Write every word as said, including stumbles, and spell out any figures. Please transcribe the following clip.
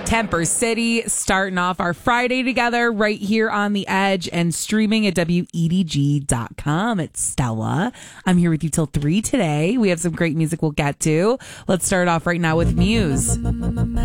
Temper City, starting off our Friday together right here on The Edge and streaming at W E D G dot com. It's Stella. I'm here with you till three today. We have some great music we'll get to. Let's start off right now with Muse.